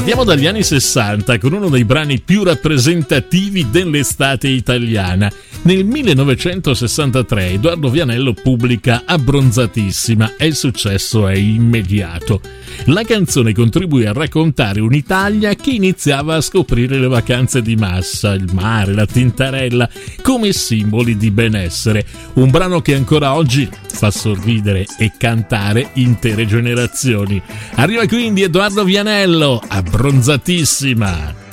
Partiamo dagli anni 60 con uno dei brani più rappresentativi dell'estate italiana. Nel 1963 Edoardo Vianello pubblica Abbronzatissima e il successo è immediato. La canzone contribuì a raccontare un'Italia che iniziava a scoprire le vacanze di massa, il mare, la tintarella come simboli di benessere. Un brano che ancora oggi fa sorridere e cantare intere generazioni. Arriva quindi Edoardo Vianello, Abbronzatissima.